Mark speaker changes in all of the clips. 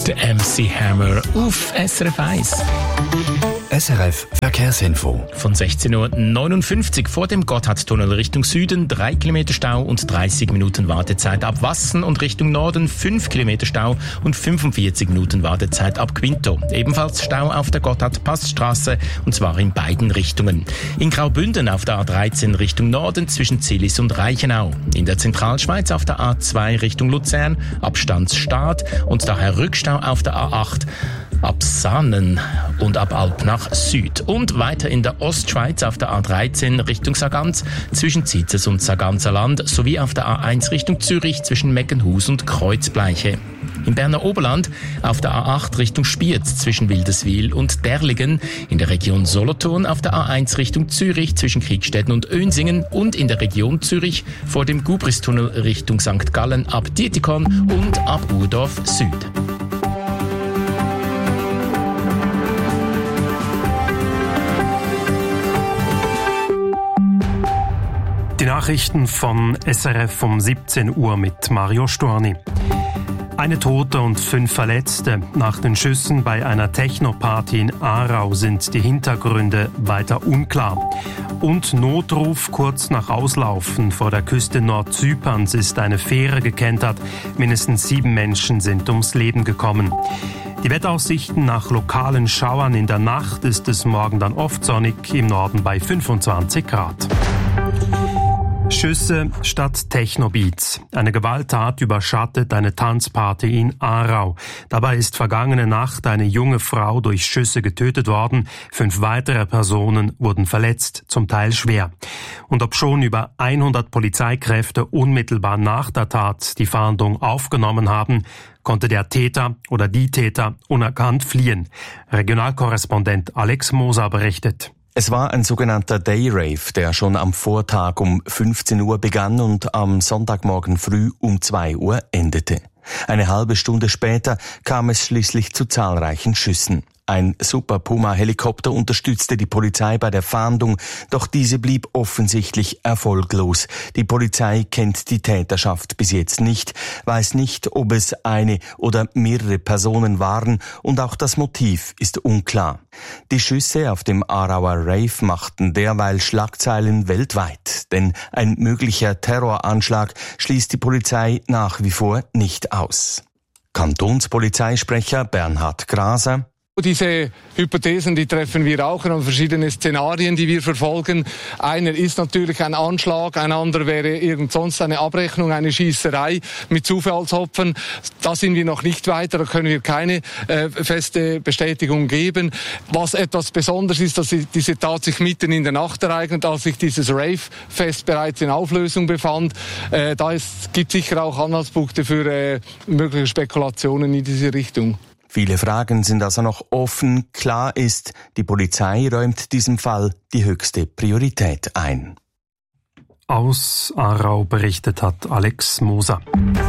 Speaker 1: der MC Hammer auf SRF 1.
Speaker 2: SRF Verkehrsinfo.
Speaker 1: Von 16.59 Uhr vor dem Gotthardtunnel Richtung Süden 3 Kilometer Stau und 30 Minuten Wartezeit ab Wassen und Richtung Norden 5 Kilometer Stau und 45 Minuten Wartezeit ab Quinto. Ebenfalls Stau auf der Gotthard-Passstraße und zwar in beiden Richtungen. In Graubünden auf der A13 Richtung Norden zwischen Zillis und Reichenau. In der Zentralschweiz auf der A2 Richtung Luzern Abstandsstart und daher Rückstau auf der A8 ab Saanen und ab Alp nach Süd. Und weiter in der Ostschweiz auf der A13 Richtung Sargans zwischen Zizes und Sarganser Land sowie auf der A1 Richtung Zürich zwischen Meckenhus und Kreuzbleiche. Im Berner Oberland auf der A8 Richtung Spiez zwischen Wildeswil und Derligen, in der Region Solothurn auf der A1 Richtung Zürich zwischen Kriegstetten und Önsingen und in der Region Zürich vor dem Gubristunnel Richtung St. Gallen ab Dietikon und ab Urdorf Süd.
Speaker 3: Die Nachrichten von SRF um 17 Uhr mit Mario Storni. Eine Tote und 5 Verletzte. Nach den Schüssen bei einer Techno-Party in Aarau sind die Hintergründe weiter unklar. Und Notruf kurz nach Auslaufen vor der Küste Nordzyperns ist eine Fähre gekentert. Mindestens 7 Menschen sind ums Leben gekommen. Die Wetteraussichten: nach lokalen Schauern in der Nacht ist es morgen dann oft sonnig, im Norden bei 25 Grad. Schüsse statt Techno-Beats. Eine Gewalttat überschattet eine Tanzparty in Aarau. Dabei ist vergangene Nacht eine junge Frau durch Schüsse getötet worden. 5 weitere Personen wurden verletzt, zum Teil schwer. Und obschon über 100 Polizeikräfte unmittelbar nach der Tat die Fahndung aufgenommen haben, konnte der Täter oder die Täter unerkannt fliehen. Regionalkorrespondent Alex Moser berichtet.
Speaker 4: Es war ein sogenannter Day-Rave, der schon am Vortag um 15 Uhr begann und am Sonntagmorgen früh um 2 Uhr endete. Eine halbe Stunde später kam es schließlich zu zahlreichen Schüssen. Ein Super Puma-Helikopter unterstützte die Polizei bei der Fahndung, doch diese blieb offensichtlich erfolglos. Die Polizei kennt die Täterschaft bis jetzt nicht, weiß nicht, ob es eine oder mehrere Personen waren und auch das Motiv ist unklar. Die Schüsse auf dem Aarauer Rave machten derweil Schlagzeilen weltweit, denn ein möglicher Terroranschlag schließt die Polizei nach wie vor nicht aus. Kantonspolizeisprecher Bernhard Graser:
Speaker 5: Diese Hypothesen, die treffen wir auch an verschiedene Szenarien, die wir verfolgen. Einer ist natürlich ein Anschlag, ein anderer wäre irgend sonst eine Abrechnung, eine Schießerei mit Zufallsopfern. Da sind wir noch nicht weiter, da können wir keine feste Bestätigung geben. Was etwas Besonderes ist, dass diese Tat sich mitten in der Nacht ereignet, als sich dieses Rave-Fest bereits in Auflösung befand. Gibt sicher auch Anhaltspunkte für mögliche Spekulationen in diese Richtung.
Speaker 4: Viele Fragen sind also noch offen. Klar ist, die Polizei räumt diesem Fall die höchste Priorität ein.
Speaker 3: Aus Aarau berichtet hat Alex Moser.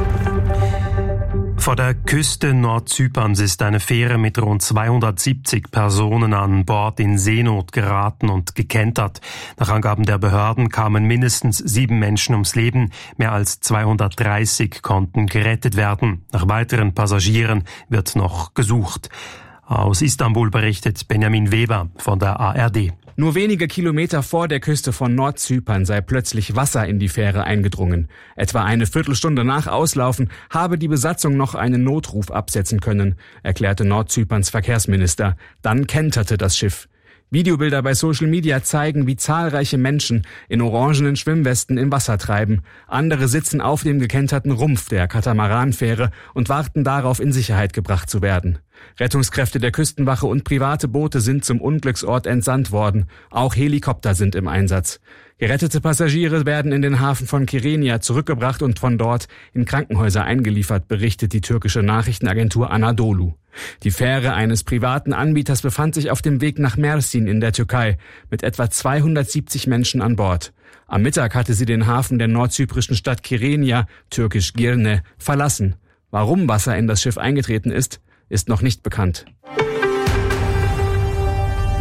Speaker 3: Vor der Küste Nordzyperns ist eine Fähre mit rund 270 Personen an Bord in Seenot geraten und gekentert. Nach Angaben der Behörden kamen mindestens 7 Menschen ums Leben. Mehr als 230 konnten gerettet werden. Nach weiteren Passagieren wird noch gesucht. Aus Istanbul berichtet Benjamin Weber von der ARD.
Speaker 6: Nur wenige Kilometer vor der Küste von Nordzypern sei plötzlich Wasser in die Fähre eingedrungen. Etwa eine Viertelstunde nach Auslaufen habe die Besatzung noch einen Notruf absetzen können, erklärte Nordzyperns Verkehrsminister. Dann kenterte das Schiff. Videobilder bei Social Media zeigen, wie zahlreiche Menschen in orangenen Schwimmwesten im Wasser treiben. Andere sitzen auf dem gekenterten Rumpf der Katamaranfähre und warten darauf, in Sicherheit gebracht zu werden. Rettungskräfte der Küstenwache und private Boote sind zum Unglücksort entsandt worden. Auch Helikopter sind im Einsatz. Gerettete Passagiere werden in den Hafen von Kyrenia zurückgebracht und von dort in Krankenhäuser eingeliefert, berichtet die türkische Nachrichtenagentur Anadolu. Die Fähre eines privaten Anbieters befand sich auf dem Weg nach Mersin in der Türkei mit etwa 270 Menschen an Bord. Am Mittag hatte sie den Hafen der nordzyprischen Stadt Kyrenia, türkisch Girne, verlassen. Warum Wasser in das Schiff eingetreten ist noch nicht bekannt.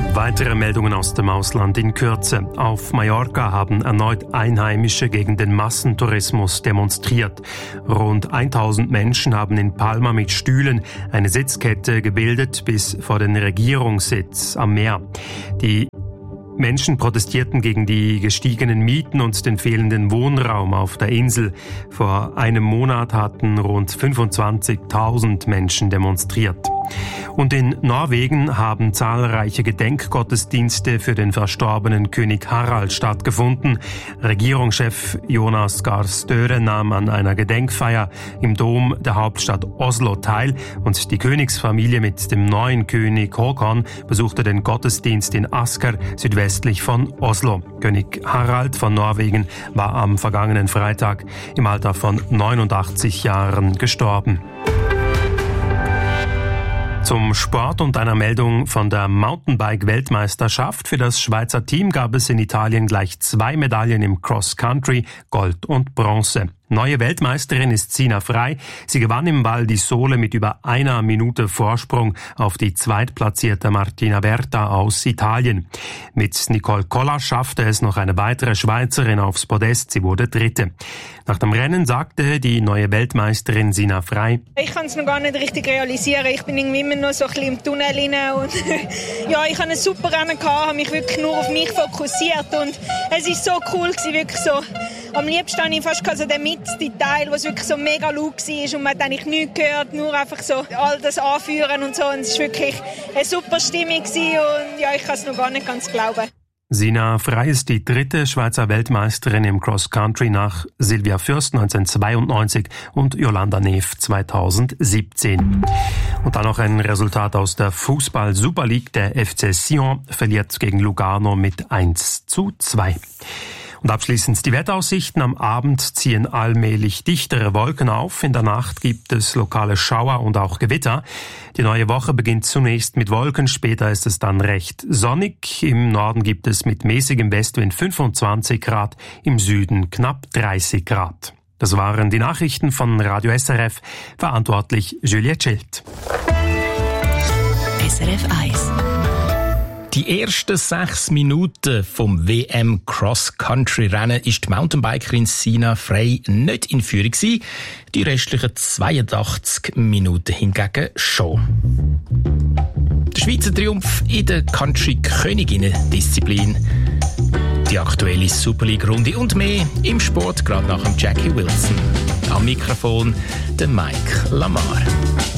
Speaker 3: Weitere Meldungen aus dem Ausland in Kürze. Auf Mallorca haben erneut Einheimische gegen den Massentourismus demonstriert. Rund 1000 Menschen haben in Palma mit Stühlen eine Sitzkette gebildet bis vor den Regierungssitz am Meer. Die Menschen protestierten gegen die gestiegenen Mieten und den fehlenden Wohnraum auf der Insel. Vor einem Monat hatten rund 25.000 Menschen demonstriert. Und in Norwegen haben zahlreiche Gedenkgottesdienste für den verstorbenen König Harald stattgefunden. Regierungschef Jonas Gahr Støre nahm an einer Gedenkfeier im Dom der Hauptstadt Oslo teil und die Königsfamilie mit dem neuen König Håkon besuchte den Gottesdienst in Asker, südwestlich von Oslo. König Harald von Norwegen war am vergangenen Freitag im Alter von 89 Jahren gestorben. Zum Sport und einer Meldung von der Mountainbike-Weltmeisterschaft. Für das Schweizer Team gab es in Italien gleich 2 Medaillen im Cross-Country, Gold und Bronze. Neue Weltmeisterin ist Sina Frey. Sie gewann im Val di Sole mit über 1 Minute Vorsprung auf die zweitplatzierte Martina Berta aus Italien. Mit Nicole Koller schaffte es noch eine weitere Schweizerin aufs Podest. Sie wurde Dritte. Nach dem Rennen sagte die neue Weltmeisterin Sina Frey:
Speaker 7: Ich kann es noch gar nicht richtig realisieren. Ich bin irgendwie immer noch so ein bisschen im Tunnel rein. Und ja, ich hatte ein super Rennen gehabt, habe mich wirklich nur auf mich fokussiert. Und es war so cool gewesen, wirklich so. Am liebsten habe ich fast so den mittleren Teil, was wirklich so mega laut war und man hat eigentlich nichts gehört, nur einfach so all das Anführen und so. Und es war wirklich eine super Stimmung gewesen und ja, ich kann es noch gar nicht ganz glauben.
Speaker 3: Sina Frey ist die 3. Schweizer Weltmeisterin im Cross-Country nach Silvia Fürst 1992 und Jolanda Neef 2017. Und dann noch ein Resultat aus der Fußball-Super League. Der FC Sion verliert gegen Lugano mit 1:2. Und abschließend die Wetteraussichten. Am Abend ziehen allmählich dichtere Wolken auf. In der Nacht gibt es lokale Schauer und auch Gewitter. Die neue Woche beginnt zunächst mit Wolken, später ist es dann recht sonnig. Im Norden gibt es mit mäßigem Westwind 25 Grad, im Süden knapp 30 Grad. Das waren die Nachrichten von Radio SRF. Verantwortlich Juliette Schild.
Speaker 2: SRF 1.
Speaker 1: Die ersten 6 Minuten vom WM Cross-Country-Rennen ist die Mountainbikerin Sina Frey nicht in Führung gewesen. Die restlichen 82 Minuten hingegen schon. Der Schweizer Triumph in der Country-Königinnen-Disziplin. Die aktuelle Super League-Runde und mehr im Sport, gerade nach dem Jackie Wilson. Am Mikrofon der Mike Lamar.